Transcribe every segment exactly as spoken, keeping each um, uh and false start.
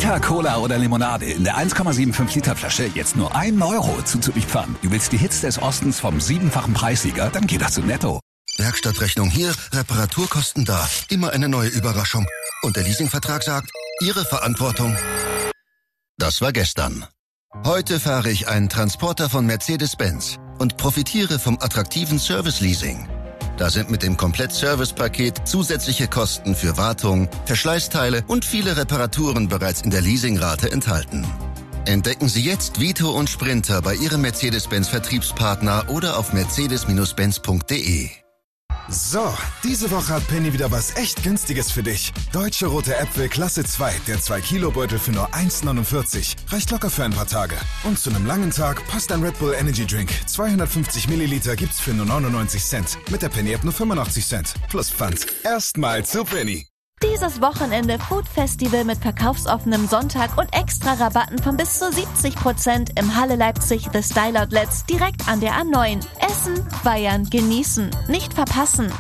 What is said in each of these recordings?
Wodka, Cola oder Limonade in der eins Komma fünfundsiebzig Liter Flasche jetzt nur ein Euro zuzüglich Pfand. Du willst die Hits des Ostens vom siebenfachen Preissieger? Dann geht das zu Netto. Werkstattrechnung hier, Reparaturkosten da. Immer eine neue Überraschung. Und der Leasingvertrag sagt, Ihre Verantwortung. Das war gestern. Heute fahre ich einen Transporter von Mercedes-Benz und profitiere vom attraktiven Service-Leasing. Da sind mit dem Komplett-Service-Paket zusätzliche Kosten für Wartung, Verschleißteile und viele Reparaturen bereits in der Leasingrate enthalten. Entdecken Sie jetzt Vito und Sprinter bei Ihrem Mercedes-Benz-Vertriebspartner oder auf mercedes benz punkt de. So, diese Woche hat Penny wieder was echt Günstiges für dich. Deutsche Rote Äpfel Klasse zwei, der zwei Kilo Beutel für nur eins neunundvierzig. Reicht locker für ein paar Tage. Und zu einem langen Tag passt ein Red Bull Energy Drink. zweihundertfünfzig Milliliter gibt's für nur neunundneunzig Cent. Mit der Penny App nur fünfundachtzig Cent. Plus Pfand. Erstmal zu Penny. Dieses Wochenende Food Festival mit verkaufsoffenem Sonntag und extra Rabatten von bis zu siebzig Prozent im Halle Leipzig The Style Outlets direkt an der A neun. Essen, feiern, genießen. Nicht verpassen.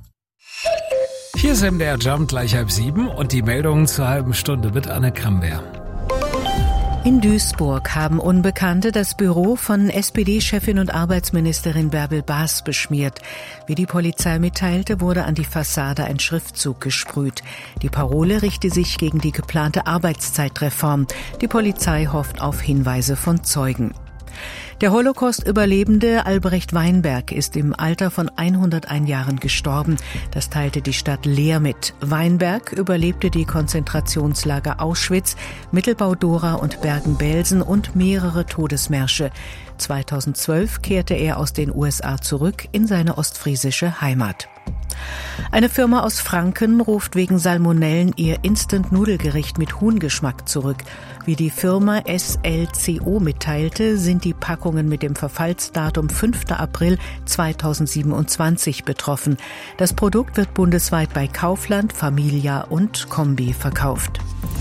Hier ist M D R Jump gleich halb sieben und die Meldungen zur halben Stunde mit Anne Kramberg. In Duisburg haben Unbekannte das Büro von S P D-Chefin und Arbeitsministerin Bärbel Baas beschmiert. Wie die Polizei mitteilte, wurde an die Fassade ein Schriftzug gesprüht. Die Parole richte sich gegen die geplante Arbeitszeitreform. Die Polizei hofft auf Hinweise von Zeugen. Der Holocaust-Überlebende Albrecht Weinberg ist im Alter von hunderteins Jahren gestorben. Das teilte die Stadt Leer mit. Weinberg überlebte die Konzentrationslager Auschwitz, Mittelbau-Dora und Bergen-Belsen und mehrere Todesmärsche. zweitausendzwölf kehrte er aus den U S A zurück in seine ostfriesische Heimat. Eine Firma aus Franken ruft wegen Salmonellen ihr Instant-Nudelgericht mit Huhngeschmack zurück. Wie die Firma S L C O mitteilte, sind die Packungen mit dem Verfallsdatum fünfter April zweitausendsiebenundzwanzig betroffen. Das Produkt wird bundesweit bei Kaufland, Familia und Kombi verkauft.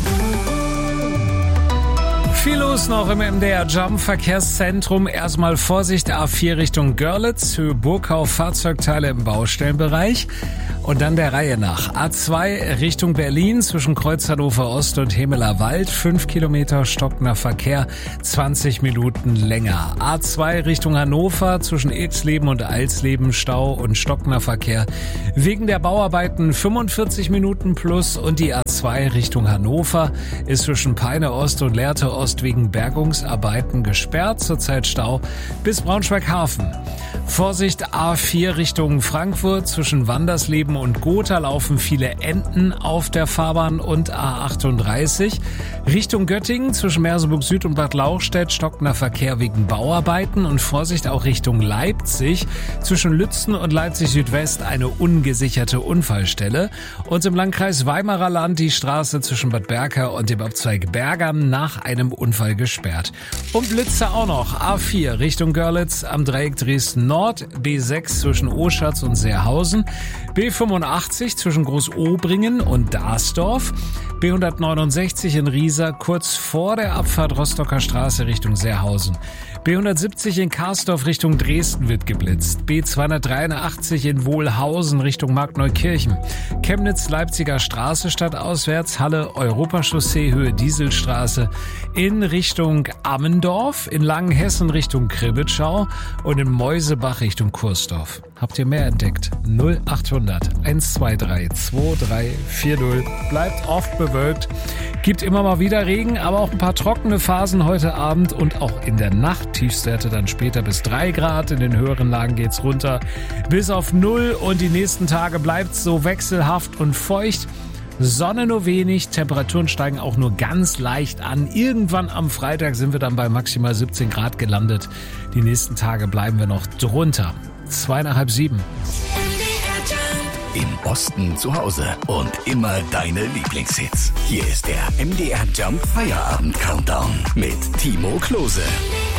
Viel los noch im M D R Jump Verkehrszentrum. Erstmal Vorsicht, A vier Richtung Görlitz, Höhe Burgau, Fahrzeugteile im Baustellenbereich. Und dann der Reihe nach. A zwei Richtung Berlin zwischen Kreuz Hannover Ost und Hemeler Wald. fünf Kilometer stockender Verkehr, zwanzig Minuten länger. A zwei Richtung Hannover zwischen Ilksleben und Alsleben, Stau und stockender Verkehr. Wegen der Bauarbeiten fünfundvierzig Minuten plus. Und die A zwei Richtung Hannover ist zwischen Peine Ost und Lehrte Ost wegen Bergungsarbeiten gesperrt. Zurzeit Stau bis Braunschweig-Hafen. Vorsicht, A vier Richtung Frankfurt zwischen Wandersleben und Gotha laufen viele Enten auf der Fahrbahn und A achtunddreißig. Richtung Göttingen zwischen Merseburg Süd und Bad Lauchstädt stockender Verkehr wegen Bauarbeiten und Vorsicht auch Richtung Leipzig zwischen Lützen und Leipzig Südwest eine ungesicherte Unfallstelle und im Landkreis Weimarer Land die Straße zwischen Bad Berka und dem Abzweig Bergam nach einem Unfall gesperrt. Und Blitze auch noch. A vier Richtung Görlitz am Dreieck Dresden Nord, B sechs zwischen Oschatz und Seerhausen, B fünfundachtzig zwischen Großobringen und Dasdorf, B hundertneunundsechzig in Riesa kurz vor der Abfahrt Rostocker Straße Richtung Seerhausen. B hundertsiebzig in Karsdorf Richtung Dresden wird geblitzt. B zweihundertdreiundachtzig in Wohlhausen Richtung Markneukirchen. Chemnitz-Leipziger Straße stadtauswärts, Halle Europachaussee Höhe Dieselstraße in Richtung Ammendorf, in Langenhessen Richtung Kribbitschau und in Meusebach Richtung Kursdorf. Habt ihr mehr entdeckt? null achthundert eins zwei drei zwei drei vier null. Bleibt oft bewölkt. Gibt immer mal wieder Regen, aber auch ein paar trockene Phasen heute Abend und auch in der Nacht. Tiefstwerte dann später bis drei Grad. In den höheren Lagen geht's runter bis auf null und die nächsten Tage bleibt's so wechselhaft und feucht. Sonne nur wenig, Temperaturen steigen auch nur ganz leicht an. Irgendwann am Freitag sind wir dann bei maximal siebzehn Grad gelandet. Die nächsten Tage bleiben wir noch drunter. Zwei nach halb sieben. Im Osten zu Hause und immer deine Lieblingshits. Hier ist der M D R Jump Feierabend Countdown mit Timo Klose.